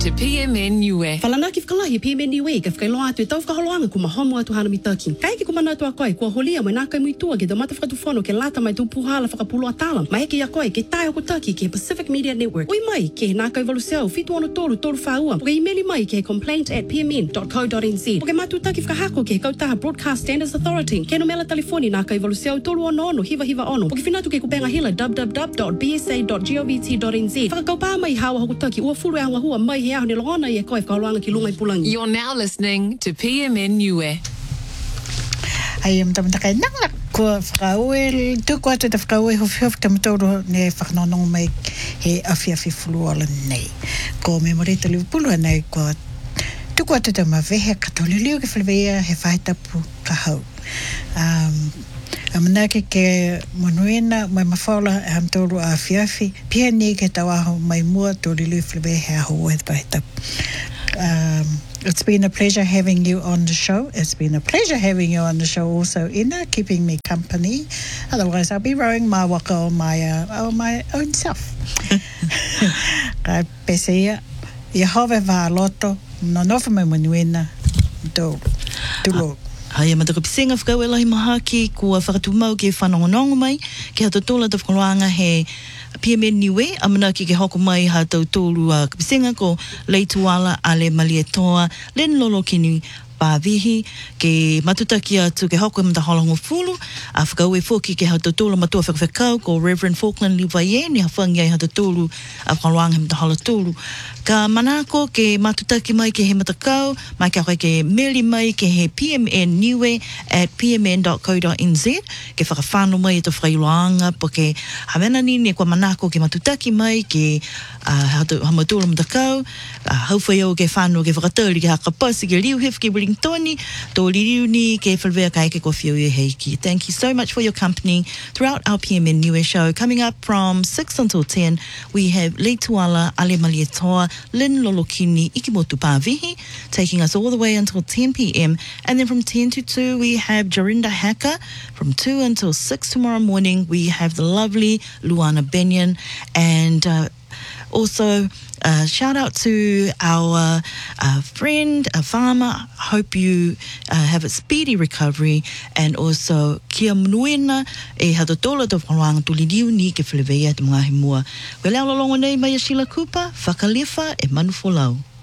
to PMN Niue. Falana ki whakalahi PMN Niue ka whakailoa atu e tau whakaholoanga ku mahomo atu hana mitaki. Kai ki kumana atu a koe, kua holia mai nā kai muitua ke domata whakatufono ke lata mai tu puhala whakapulo atala. Mai heke a koe ke tai hoko taki ke Pacific Media Network. Oi mai ke nā kai valuseo fitu ono toru whaua. Puke imeli mai ke complaint@pmn.co.nz. Puke matu taki whakahako ke kautaha Broadcast Standards Authority. Ke no mela telefoni nā kai valuseo tolu ono hiva ono. Puke finatu ke kupenga hila www.bsa.govt.nz. Whakakaupā mai hawa hoko taki ua furu e hanga hua mai he aho ni longona i e koe whakaoloanga ki lunga i pulangi. You're now listening to PMN Niue. Ai mtamata kai nangla ko whakaue tu ko atu te whakaue hofi te matauro ne whakanonongo mai he awhi fuluola nei. Ko me morita liupulu nei ko tu ko atu te mawehe katoliliu ke whalewea he whaitapu ka hau. Amanake ke monuena mai mawhaola e hamtauru a awhi pia ni ke tawaho mai mua toliliu whalewea he aho e whaitapu. It's been a pleasure having you on the show. It's been a pleasure having you on the show also, Ina, keeping me company. Otherwise, I'll be rowing my waka on my own self. Ka pese ia, ia hove wā loto, no nofa mai manuena, tulo. Hai e mataka pisenga whakau e lahi maha ki kua whakatumau ke whanongonongo mai, ke hata tola te whakaloanga he PMN Niue, amana ki ke hoko mai ha tau tōru a kapisenga ko Leituala Ale Malietoa, Len Lolo Kini Pāvihi, ke matutaki atu ke hoko e mataholongo fulu, a whakau e whoki ke hata tōru matua whakawhakau ko Reverend Falkland Livaye, ni hawhangi ai hata tōru a whakaloanga he matahola tōru. Ka manako ke matutaki mai ke he matakau, mai ka koe ke meli mai ke he PMN Niue at pmn.co.nz, ke whakawhano mai e te whailoanga, po ke hamena ni kua manako ke matutaki mai ke hamatura matakau, hauwhai au ke whano ke whakatauri ke hakapasi ke liuhif ke Wellingtoni, tō liriu ni ke whalwea kai ke kua whio e heiki. Thank you so much for your company throughout our PMN Niue show. Coming up from 6 until 10, we have Leituala Ale Malietoa, Lynn Lolokini Ikimotu Pāvihi, taking us all the way until 10 p.m. And then from 10 to 2, we have Jorinda Hacker. From 2 until 6 tomorrow morning, we have the lovely Luana Benyon. And also, shout out to our friend, a farmer. Hope you have a speedy recovery. And also, kia munuena e hata tola to whanwanga tuli niu ni ke whalewea te mga he mua. Wele alalongo nei mai a Sheila Cooper, whakalefa e manufolau.